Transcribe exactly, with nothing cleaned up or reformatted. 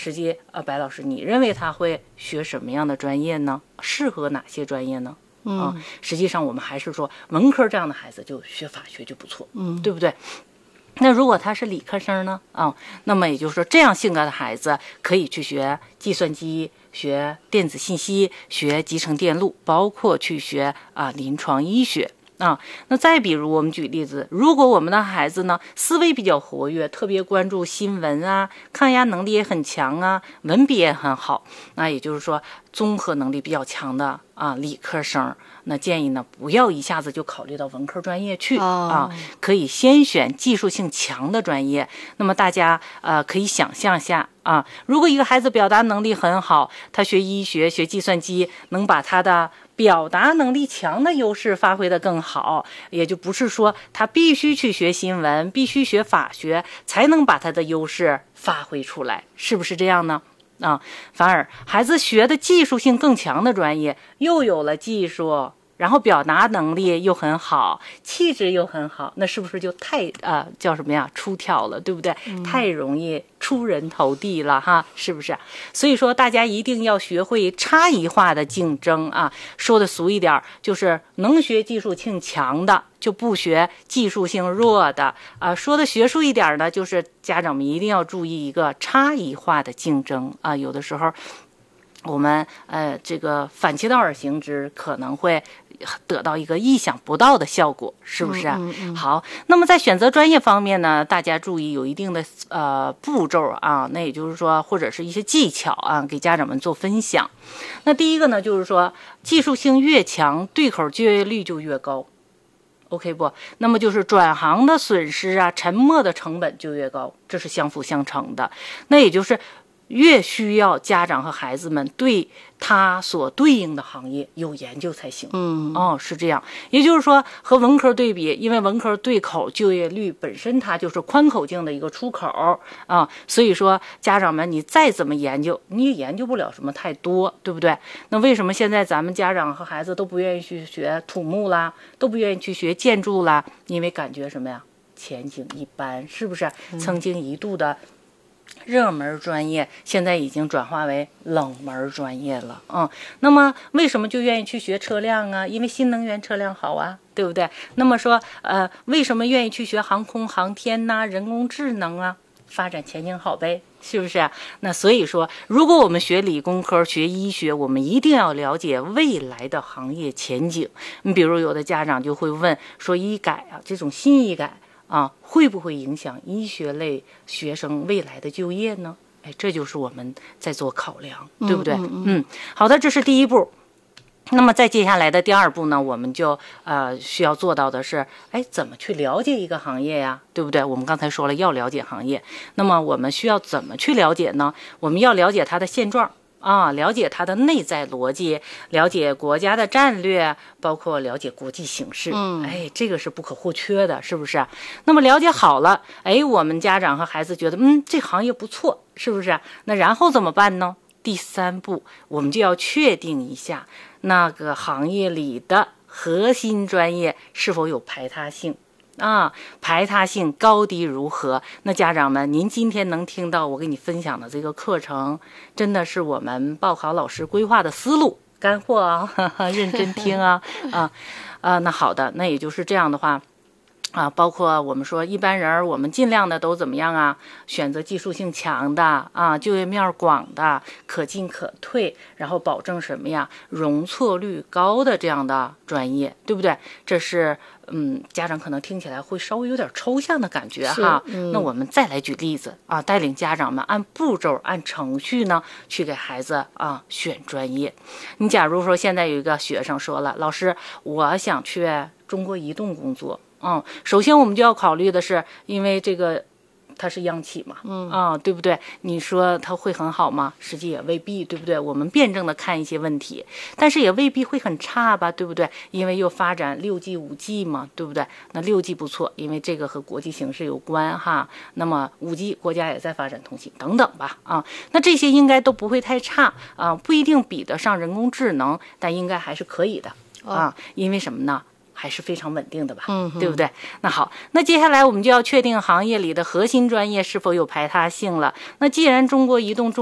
实际呃，白老师，你认为他会学什么样的专业呢？适合哪些专业呢？ 嗯、 啊，实际上我们还是说文科这样的孩子就学法学就不错， 嗯， 对不对？那如果他是理科生呢？啊，那么也就是说，这样性格的孩子可以去学计算机、学电子信息、学集成电路，包括去学啊临床医学。啊，那再比如我们举例子，如果我们的孩子呢思维比较活跃，特别关注新闻啊，抗压能力也很强啊，文笔也很好，那也就是说综合能力比较强的啊理科生，那建议呢不要一下子就考虑到文科专业去、 哦、 啊，可以先选技术性强的专业。那么大家呃可以想象一下啊，如果一个孩子表达能力很好，他学医学、学计算机，能把他的表达能力强的优势发挥得更好，也就不是说他必须去学新闻，必须学法学才能把他的优势发挥出来，是不是这样呢？啊，反而孩子学的技术性更强的专业，又有了技术，然后表达能力又很好，气质又很好，那是不是就太呃叫什么呀出挑了，对不对？嗯、太容易出人头地了哈，是不是？所以说大家一定要学会差异化的竞争啊，说的俗一点，就是能学技术性强的就不学技术性弱的啊。说的学术一点呢，就是家长们一定要注意一个差异化的竞争啊。有的时候我们呃这个反其道而行之，可能会得到一个意想不到的效果，是不是啊？ 嗯嗯嗯、 好，那么在选择专业方面呢，大家注意有一定的呃步骤啊，那也就是说或者是一些技巧啊，给家长们做分享。那第一个呢，就是说技术性越强，对口就业率就越高。OK 不？那么就是转行的损失啊，沉没的成本就越高，这是相辅相成的。那也就是越需要家长和孩子们对他所对应的行业有研究才行。 嗯， 哦，是这样。也就是说，和文科对比，因为文科对口就业率本身它就是宽口径的一个出口啊，所以说家长们你再怎么研究，你也研究不了什么太多，对不对？那为什么现在咱们家长和孩子都不愿意去学土木啦，都不愿意去学建筑啦？因为感觉什么呀？前景一般，是不是？曾经一度的热门专业现在已经转化为冷门专业了，嗯，那么为什么就愿意去学车辆啊？因为新能源车辆好啊，对不对？那么说，呃，为什么愿意去学航空航天呐、人工智能啊？发展前景好呗，是不是啊？那所以说，如果我们学理工科、学医学，我们一定要了解未来的行业前景。你比如有的家长就会问说，医改啊，这种新医改啊，会不会影响医学类学生未来的就业呢？哎，这就是我们在做考量，对不对？ 嗯, 嗯, 嗯，好的，这是第一步。那么再接下来的第二步呢，我们就呃需要做到的是，哎，怎么去了解一个行业呀，对不对？我们刚才说了要了解行业，那么我们需要怎么去了解呢？我们要了解它的现状啊，了解它的内在逻辑，了解国家的战略，包括了解国际形势。 嗯， 哎，这个是不可或缺的，是不是？那么了解好了，哎，我们家长和孩子觉得，嗯，这行业不错，是不是？那然后怎么办呢？第三步，我们就要确定一下那个行业里的核心专业是否有排他性啊，排他性高低如何？那家长们，您今天能听到我给你分享的这个课程，真的是我们报考老师规划的思路，干货啊，呵呵，认真听啊啊啊！那好的，那也就是这样的话。啊，包括我们说一般人，我们尽量的都怎么样啊？选择技术性强的啊，就业面广的，可进可退，然后保证什么呀？容错率高的这样的专业，对不对？这是嗯，家长可能听起来会稍微有点抽象的感觉哈。 嗯、 那我们再来举例子啊，带领家长们按步骤、按程序呢，去给孩子啊选专业。你假如说现在有一个学生说了，老师，我想去中国移动工作。嗯，首先我们就要考虑的是，因为这个它是央企嘛， 嗯啊，对不对？你说它会很好吗？实际也未必，对不对？我们辩证的看一些问题，但是也未必会很差吧，对不对？因为又发展六 G、五 G 嘛，对不对？那六 G 不错，因为这个和国际形势有关哈。那么五 G 国家也在发展通信等等吧，啊，那这些应该都不会太差啊，不一定比得上人工智能，但应该还是可以的啊，因为什么呢？还是非常稳定的吧， 嗯， 对不对？那好，那接下来我们就要确定行业里的核心专业是否有排他性了。那既然中国移动中